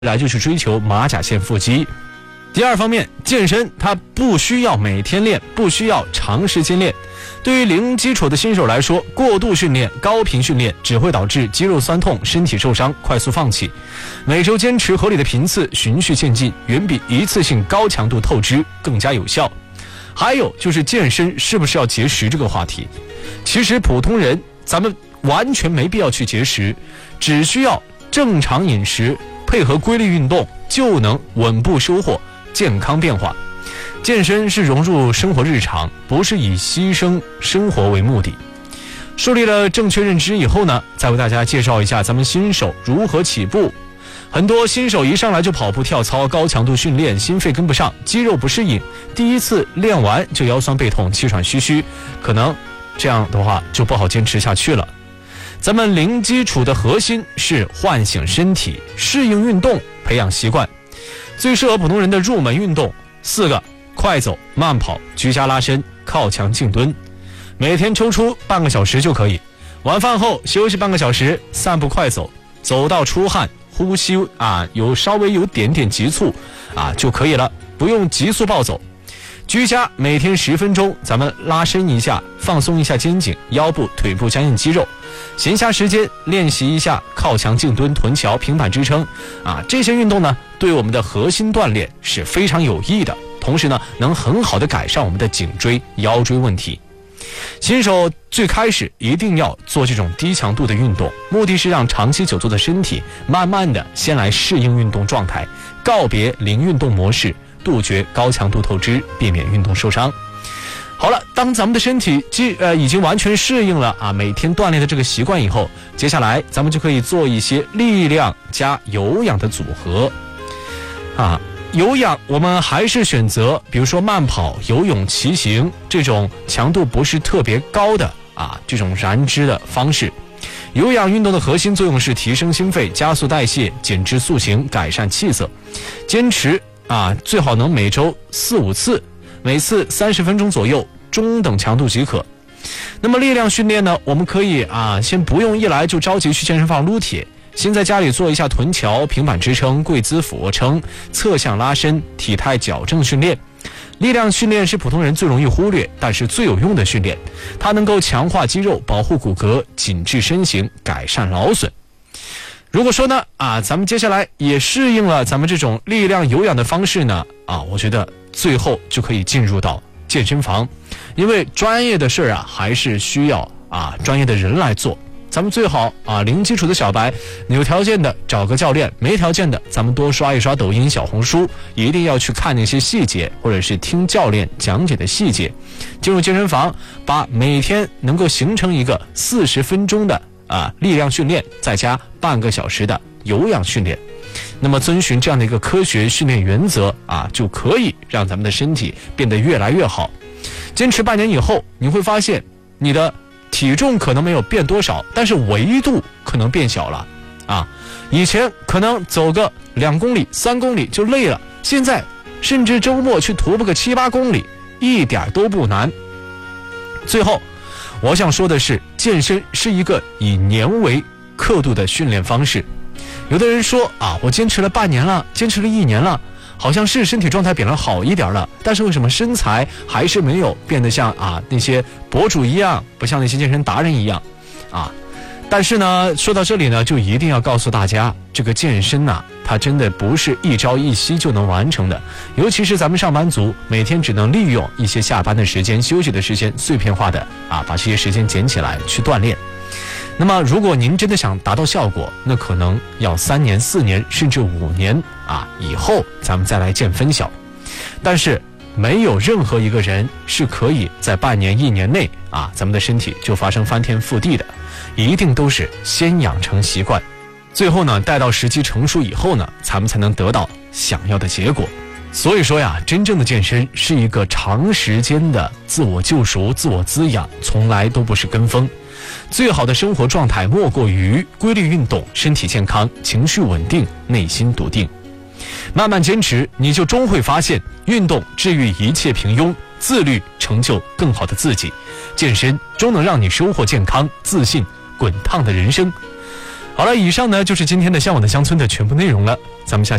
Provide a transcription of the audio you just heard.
来就去追求马甲线腹肌。第二方面，健身它不需要每天练，不需要长时间练。对于零基础的新手来说，过度训练、高频训练只会导致肌肉酸痛、身体受伤、快速放弃。每周坚持合理的频次，循序渐进，远比一次性高强度透支更加有效。还有就是健身是不是要节食这个话题，其实普通人咱们完全没必要去节食，只需要正常饮食配合规律运动，就能稳步收获健康变化。健身是融入生活日常，不是以牺牲生活为目的。树立了正确认知以后呢，再为大家介绍一下咱们新手如何起步。很多新手一上来就跑步跳操，高强度训练，心肺跟不上，肌肉不适应，第一次练完就腰酸背痛、气喘吁吁，可能这样的话就不好坚持下去了。咱们零基础的核心是唤醒身体，适应运动，培养习惯。最适合普通人的入门运动4个：快走、慢跑、居家拉伸、靠墙静蹲，每天抽出半个小时就可以。晚饭后休息半个小时，散步快走，走到出汗，呼吸稍微有点急促就可以了，不用急速暴走。居家每天10分钟，咱们拉伸一下，放松一下肩颈、腰部、腿部僵硬肌肉。闲暇时间练习一下靠墙静蹲、臀桥、平板支撑这些运动呢，对我们的核心锻炼是非常有益的，同时呢，能很好的改善我们的颈椎、腰椎问题。新手最开始一定要做这种低强度的运动，目的是让长期久坐的身体慢慢的先来适应运动状态，告别零运动模式，杜绝高强度透支，避免运动受伤。好了，当咱们的身体已经完全适应了每天锻炼的这个习惯以后，接下来咱们就可以做一些力量加有氧的组合有氧我们还是选择比如说慢跑、游泳、骑行这种强度不是特别高的这种燃脂的方式。有氧运动的核心作用是提升心肺、加速代谢、减脂塑形、改善气色。坚持最好能每周4-5次，每次30分钟左右，中等强度即可。那么力量训练呢，我们可以先不用一来就着急去健身房撸铁，先在家里做一下臀桥、平板支撑、跪姿俯卧撑、侧向拉伸、体态矫正训练。力量训练是普通人最容易忽略但是最有用的训练，它能够强化肌肉、保护骨骼、紧致身形、改善劳损。如果说呢咱们接下来也适应了咱们这种力量有氧的方式呢我觉得最后就可以进入到健身房，因为专业的事儿还是需要专业的人来做。咱们最好零基础的小白，你有条件的找个教练，没条件的咱们多刷一刷抖音、小红书，一定要去看那些细节，或者是听教练讲解的细节。进入健身房，把每天能够形成一个40分钟的力量训练，再加半个小时的有氧训练。那么遵循这样的一个科学训练原则就可以让咱们的身体变得越来越好。坚持半年以后，你会发现你的体重可能没有变多少，但是维度可能变小了以前可能走个2公里、3公里就累了，现在甚至周末去徒步个7-8公里一点都不难。最后我想说的是，健身是一个以年为刻度的训练方式。有的人说我坚持了半年了，坚持了1年了，好像是身体状态变得好一点了，但是为什么身材还是没有变得像那些博主一样，不像那些健身达人一样但是呢，说到这里呢，就一定要告诉大家，这个健身它真的不是一朝一夕就能完成的，尤其是咱们上班族，每天只能利用一些下班的时间、休息的时间，碎片化的把这些时间捡起来去锻炼。那么如果您真的想达到效果，那可能要3年、4年甚至5年以后咱们再来见分晓。但是没有任何一个人是可以在半年、1年内咱们的身体就发生翻天覆地的，一定都是先养成习惯，最后呢，待到时机成熟以后呢，咱们才能得到想要的结果。所以说真正的健身是一个长时间的自我救赎、自我滋养，从来都不是跟风。最好的生活状态莫过于规律运动，身体健康，情绪稳定，内心笃定。慢慢坚持，你就终会发现，运动治愈一切平庸，自律成就更好的自己，健身终能让你收获健康、自信、滚烫的人生。 好了，以上呢就是今天的向往的乡村的全部内容了，咱们下期